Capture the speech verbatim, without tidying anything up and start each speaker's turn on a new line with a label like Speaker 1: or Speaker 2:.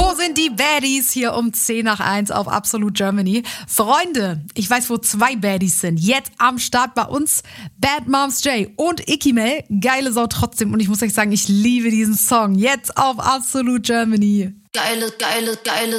Speaker 1: Wo sind die Baddies? Hier um zehn nach eins auf Absolute Germany. Freunde, ich weiß, wo zwei Baddies sind. Jetzt am Start bei uns Bad Moms J und Icky Mel. Geile Sau trotzdem. Und ich muss euch sagen, ich liebe diesen Song. Jetzt auf Absolute Germany.
Speaker 2: Geile, geile, geile